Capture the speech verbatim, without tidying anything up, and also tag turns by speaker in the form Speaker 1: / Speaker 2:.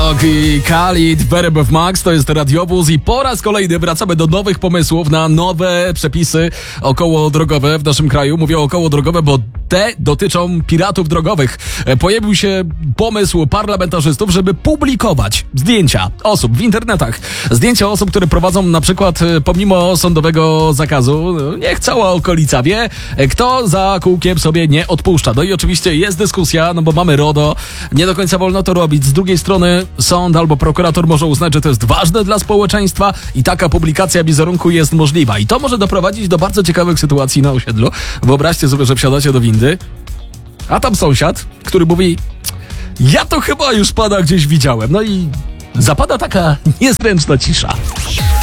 Speaker 1: Rock i Khalid, Berebov Max, to jest Radiowóz i po raz kolejny wracamy do nowych pomysłów na nowe przepisy okołodrogowe w naszym kraju. Mówię okołodrogowe, bo te dotyczą piratów drogowych. Pojawił się pomysł parlamentarzystów, żeby publikować zdjęcia osób w internetach. Zdjęcia osób, które prowadzą na przykład pomimo sądowego zakazu. Niech cała okolica wie, kto za kółkiem sobie nie odpuszcza. No i oczywiście jest dyskusja, no bo mamy RODO. Nie do końca wolno to robić. Z drugiej strony sąd albo prokurator może uznać, że to jest ważne dla społeczeństwa i taka publikacja wizerunku jest możliwa. I to może doprowadzić do bardzo ciekawych sytuacji na osiedlu. Wyobraźcie sobie, że wsiadacie do windy, a tam sąsiad, który mówi: ja to chyba już pana gdzieś widziałem. No i zapada taka niezręczna cisza.